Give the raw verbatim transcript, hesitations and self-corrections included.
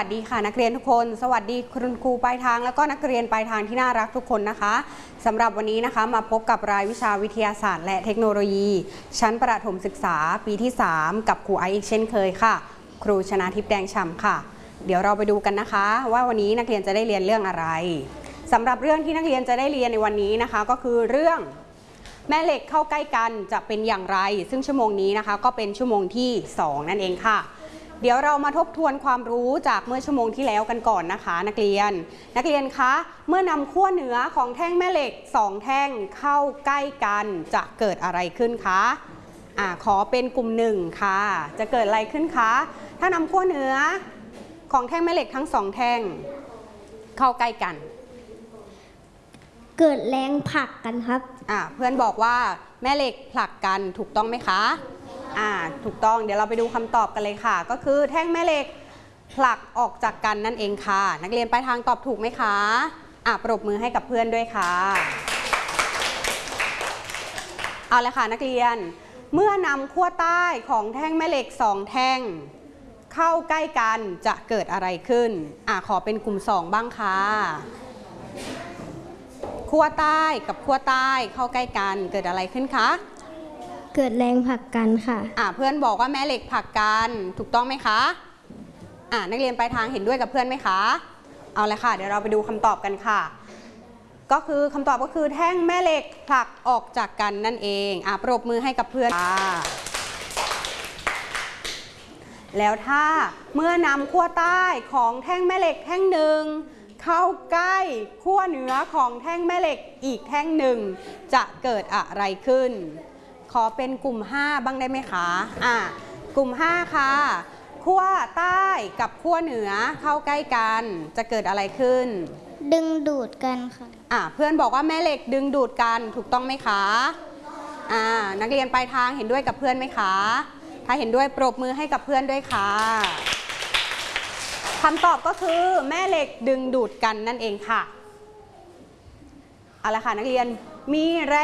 วัสดีค่ะนักเรียนทุกคนสวัสดีคุณครูปลายทางแล้วก็นักเรียนปลายทางที่น่ารักทุกคนนะคะสำหรับวันนี้นะคะมาพบกับรายวิชาวิทยาศาสตร์และเทคโนโลยีชั้นประถมศึกษาปีที่สามกับครูไอซ์อีกเช่นเคยค่ะครูชนาทิพย์แดงฉ่ำค่ะเดี๋ยวเราไปดูกันนะคะว่าวันนี้นักเรียนจะได้เรียนเรื่องอะไรสำหรับเรื่องที่นักเรียนจะได้เรียนในวันนี้นะคะก็คือเรื่องแม่เหล็กเข้าใกล้กันจะเป็นอย่างไรซึ่งชั่วโมงนี้นะคะก็เป็นชั่วโมงที่สองนั่นเองค่ะเดี๋ยวเรามาทบทวนความรู้จากเมื่อชั่วโมงที่แล้วกันก่อนนะคะนักเรียนนักเรียนคะเมื่อนำขั้วเหนือของแท่งแม่เหล็กสองแท่งเข้าใกล้กันจะเกิดอะไรขึ้นคะอ่าขอเป็นกลุ่มหนึ่งค่ะจะเกิดอะไรขึ้นคะถ้านำขั้วเหนือของแท่งแม่เหล็กทั้งสองแท่งเข้าใกล้กันเกิดแรงผลักกันครับอ่าเพื่อนบอกว่าแม่เหล็กผลักกันถูกต้องไหมคะอ่าถูกต้องเดี๋ยวเราไปดูคำตอบกันเลยค่ะก็คือแท่งแม่เหล็กผลักออกจากกันนั่นเองค่ะนักเรียนปลายทางตอบถูกไหมคะอ่าปรบมือให้กับเพื่อนด้วยค่ะเอาเลยค่ะนักเรียนเมื่อนำขั้วใต้ของแท่งแม่เหล็กสองแท่งเข้าใกล้กันจะเกิดอะไรขึ้นอ่าขอเป็นกลุ่มสองบ้างค่ะขั้วใต้กับขั้วใต้เข้าใกล้กันเกิดอะไรขึ้นคะเกิดแรงผลักกันค่ะอ่าเพื่อนบอกว่าแม่เหล็กผลักกันถูกต้องไหมคะอ่านักเรียนปลายทางเห็นด้วยกับเพื่อนไหมคะเอาเลยค่ะเดี๋ยวเราไปดูคำตอบกันค่ะก็คือคำตอบก็คือแท่งแม่เหล็กผลักออกจากกันนั่นเองอ่าปรบมือให้กับเพื่อนแล้วถ้าเมื่อนำขั้วใต้ของแท่งแม่เหล็กแท่งหนึ่งเข้าใกล้ขั้วเหนือของแท่งแม่เหล็กอีกแท่งหนึ่งจะเกิดอะไรขึ้นขอเป็นกลุ่มห้าบ้างได้ไหมคะอ่ากลุ่มห้าค่ะขั้วใต้กับขั้วเหนือเข้าใกล้กันจะเกิดอะไรขึ้นดึงดูดกันค่ะอ่าเพื่อนบอกว่าแม่เหล็กดึงดูดกันถูกต้องไหมคะอ่านักเรียนปลายทางเห็นด้วยกับเพื่อนไหมคะถ้าเห็นด้วยปรบมือให้กับเพื่อนด้วยค่ะคำตอบก็คือแม่เหล็กดึงดูดกันนั่นเองค่ะเอาละค่ะนักเรียนมีแรง